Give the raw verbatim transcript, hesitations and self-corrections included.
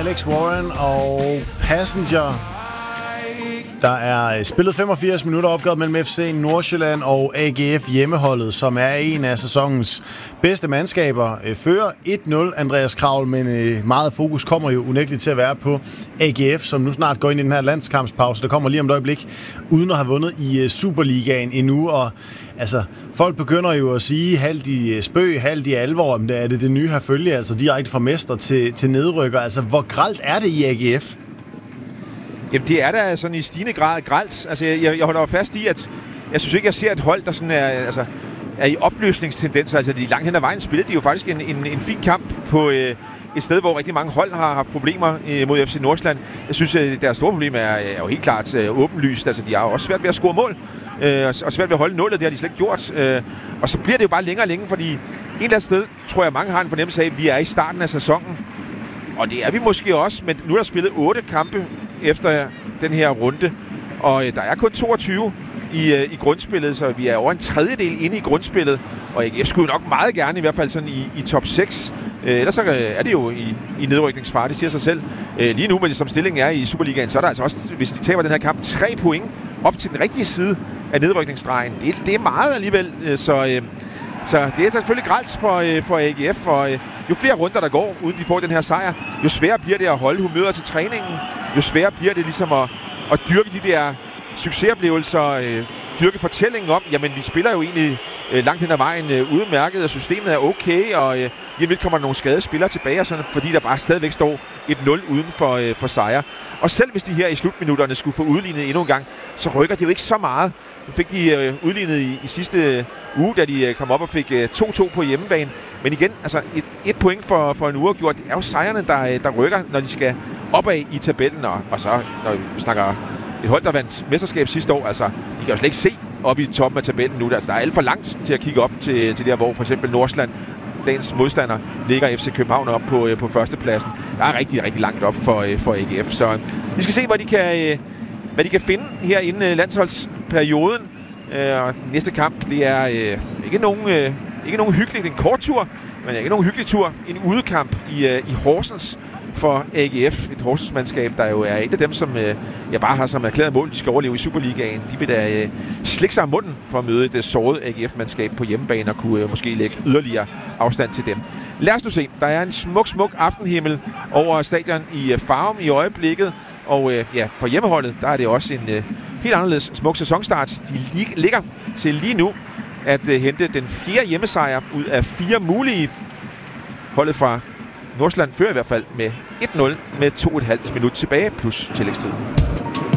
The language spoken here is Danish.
Alex Warren og Passenger. Der er spillet femogfirs minutter opgået mellem F C Nordsjælland og A G F hjemmeholdet, som er en af sæsonens bedste mandskaber. Fører et nul Andreas Kravl, men meget fokus kommer jo unægteligt til at være på A G F, som nu snart går ind i den her landskampspause. Der kommer lige om et øjeblik, uden at have vundet i Superligaen endnu. Og altså, folk begynder jo at sige halvt i spøg, halvt i alvor, om det er det, det nye her følge, altså direkte fra mester til, til nedrykker. Altså, hvor grelt er det i A G F? Jamen, det er da sådan i stigende grad grelt. Altså, jeg, jeg holder jo fast i, at jeg synes ikke, jeg ser et hold, der sådan er, altså, er i opløsningstendenser. Altså, de langt hen ad vejen spillede de jo faktisk en, en, en fin kamp på øh, et sted, hvor rigtig mange hold har haft problemer øh, mod F C Nordsjælland. Jeg synes, at deres store problem er, er jo helt klart øh, åbenlyst. Altså, de har jo også svært ved at score mål, øh, og svært ved at holde nullet. Det har de slet ikke gjort. Øh, og så bliver det jo bare længere og længere, fordi en eller anden sted, tror jeg, mange har en fornemmelse af, at vi er i starten af sæsonen. Og det er vi måske også, men nu er der spillet otte kampe efter den her runde, og øh, der er kun toogtyve i, øh, i grundspillet, så vi er over en tredjedel inde i grundspillet, og A G F skulle nok meget gerne, i hvert fald sådan i, i top seks. Øh, ellers så øh, er det jo i, i nedrykningsfare, det siger sig selv. Øh, lige nu, men som stillingen er i Superligaen, så er der altså også, hvis de taber den her kamp, tre point op til den rigtige side af nedrykningsstregen. Det, det er meget alligevel, øh, så... Øh, Så det er selvfølgelig grelt for, øh, for A G F, og øh, jo flere runder der går, uden de får den her sejr, jo sværere bliver det at holde humøret til træningen, jo sværere bliver det ligesom at, at dyrke de der succesoplevelser, øh, dyrke fortællingen om, jamen vi spiller jo egentlig øh, langt hen ad vejen øh, udmærket, og systemet er okay, og øh, hjemme kommer der nogle skadede spillere tilbage, og sådan, fordi der bare stadigvæk står et nul uden for, øh, for sejr. Og selv hvis de her i slutminutterne skulle få udlignet endnu en gang, så rykker det jo ikke så meget. Nu fik de øh, udlignet i, i sidste uge, da de øh, kom op og fik øh, to to på hjemmebane. Men igen, altså et, et point for, for en uafgjort, det er jo sejrene, der, øh, der rykker, når de skal opad i tabellen. Og, og så, når vi snakker et hold, der vandt mesterskab sidste år, altså, de kan jo slet ikke se op i toppen af tabellen nu. Altså, der er alt for langt til at kigge op til, til der, hvor for eksempel Nordsjælland, dagens modstander, ligger F C København op på, på førstepladsen. Der er rigtig, rigtig langt op for, for A G F. Så vi skal se, hvad de kan, hvad de kan finde her inden landsholdsperioden. Og næste kamp, det er øh, ikke, nogen, øh, ikke nogen hyggelig, det er en kort tur, men ikke nogen hyggelig tur. En udekamp i, øh, i Horsens for A G F. Et Horsens-mandskab, der jo er et af dem, som øh, jeg bare har som erklæret mål, de skal overleve i Superligaen. De vil da øh, slikke sig om munden for at møde et såret A G F-mandskab på hjemmebane og kunne øh, måske lægge yderligere afstand til dem. Lad os nu se. Der er en smuk, smuk aftenhimmel over stadion i øh, Farum i øjeblikket. Og øh, ja, for hjemmeholdet, der er det også en øh, helt anderledes smuk sæsonstart. De lig- ligger til lige nu at øh, hente den fjerde hjemmesejr ud af fire mulige. Holdet fra Nordsjælland fører i hvert fald med et nul med to og et halvt minut tilbage plus tillægstid.